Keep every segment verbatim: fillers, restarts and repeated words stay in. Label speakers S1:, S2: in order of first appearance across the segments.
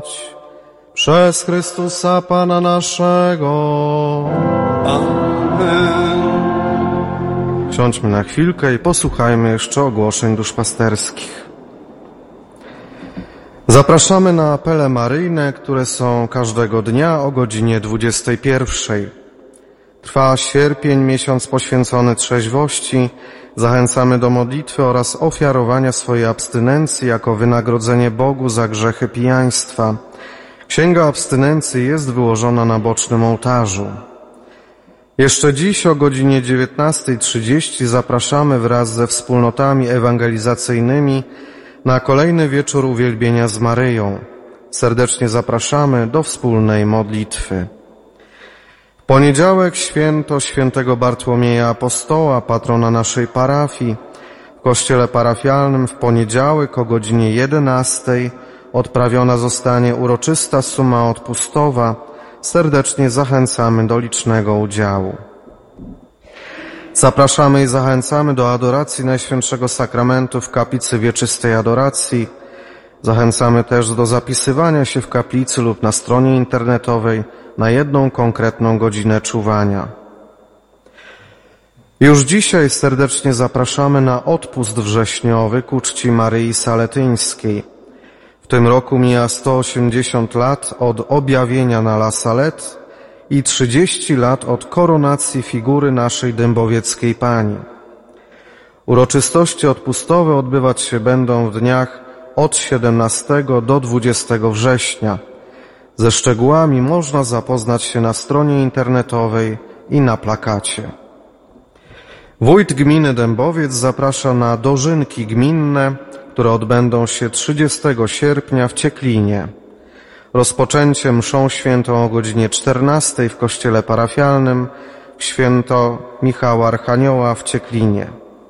S1: zbawiać przez Chrystusa Pana naszego.
S2: Amen.
S1: Siądźmy na chwilkę i posłuchajmy jeszcze ogłoszeń duszpasterskich. Zapraszamy na apele maryjne, które są każdego dnia o godzinie dwudziestej pierwszej. Trwa sierpień, miesiąc poświęcony trzeźwości. Zachęcamy do modlitwy oraz ofiarowania swojej abstynencji jako wynagrodzenie Bogu za grzechy pijaństwa. Księga abstynencji jest wyłożona na bocznym ołtarzu. Jeszcze dziś o godzinie dziewiętnastej trzydzieści zapraszamy wraz ze wspólnotami ewangelizacyjnymi na kolejny wieczór uwielbienia z Maryją. Serdecznie zapraszamy do wspólnej modlitwy. W poniedziałek święto świętego Bartłomieja Apostoła, patrona naszej parafii. W kościele parafialnym w poniedziałek o godzinie jedenastej odprawiona zostanie uroczysta suma odpustowa. Serdecznie zachęcamy do licznego udziału. Zapraszamy i zachęcamy do adoracji Najświętszego Sakramentu w kaplicy Wieczystej Adoracji. Zachęcamy też do zapisywania się w kaplicy lub na stronie internetowej na jedną konkretną godzinę czuwania. Już dzisiaj serdecznie zapraszamy na odpust wrześniowy ku czci Maryi Saletyńskiej. W tym roku mija sto osiemdziesiąt lat od objawienia na La Salette i trzydzieści lat od koronacji figury naszej dębowieckiej Pani. Uroczystości odpustowe odbywać się będą w dniach od siedemnastego do dwudziestego września. Ze szczegółami można zapoznać się na stronie internetowej i na plakacie. Wójt gminy Dębowiec zaprasza na dożynki gminne, które odbędą się trzydziestego sierpnia w Cieklinie. Rozpoczęcie mszą świętą o godzinie czternastej w kościele parafialnym w święto Michała Archanioła w Cieklinie.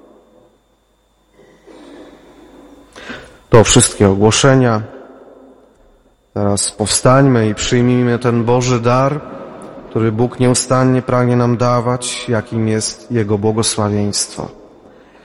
S1: To wszystkie ogłoszenia. Teraz powstańmy i przyjmijmy ten Boży dar, który Bóg nieustannie pragnie nam dawać, jakim jest Jego błogosławieństwo.